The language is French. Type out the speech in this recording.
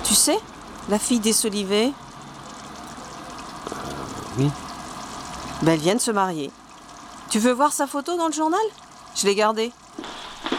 Tu sais, la fille des Solivet, Oui. ben, elle vient de se marier. Tu veux voir sa photo dans le journal? Je l'ai gardée.